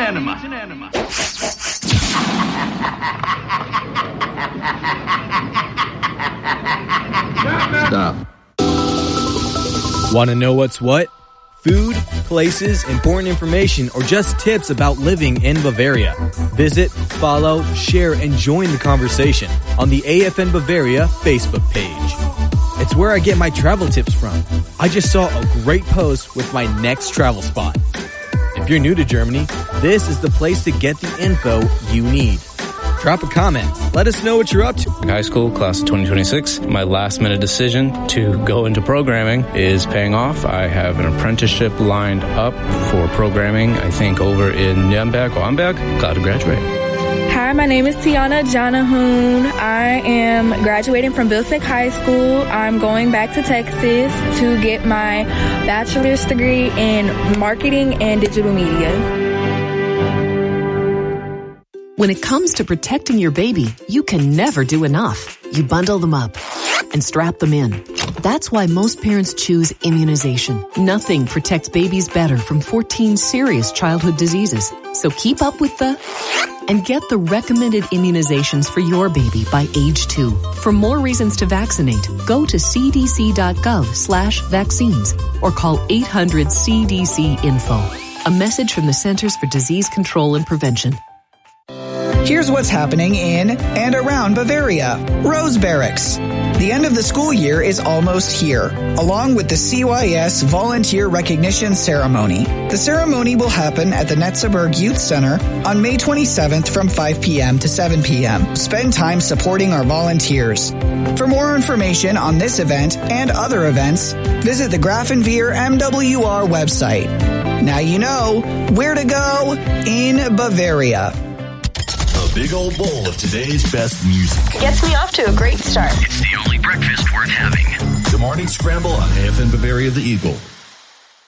Stop. Want to know what's what? Food, places, important information, or just tips about living in Bavaria. Visit, follow, share, and join the conversation on the AFN Bavaria Facebook page. It's where I get my travel tips from. I just saw a great post with my next travel spot. If you're new to Germany, this is the place to get the info you need. Drop a comment. Let us know what you're up to. High school, class of 2026. My last minute decision to go into programming is paying off. I have an apprenticeship lined up for programming, I think over in Nürnberg or Amberg. Glad to graduate. Hi, my name is Tiana Jonahoon. I am graduating from Vilseck High School. I'm going back to Texas to get my bachelor's degree in marketing and digital media. When it comes to protecting your baby, you can never do enough. You bundle them up and strap them in. That's why most parents choose immunization. Nothing protects babies better from 14 serious childhood diseases. So keep up with and get the recommended immunizations for your baby by age 2. For more reasons to vaccinate, go to cdc.gov/vaccines or call 800-CDC-INFO. A message from the Centers for Disease Control and Prevention. Here's what's happening in and around Bavaria. Rose Barracks. The end of the school year is almost here, along with the CYS Volunteer Recognition Ceremony. The ceremony will happen at the Netzeberg Youth Center on May 27th from 5 p.m. to 7 p.m. Spend time supporting our volunteers. For more information on this event and other events, visit the Grafenwehr MWR website. Now you know where to go in Bavaria. Big old bowl of today's best music. Gets me off to a great start. It's the only breakfast worth having. The Morning Scramble on AFN Bavaria, the Eagle.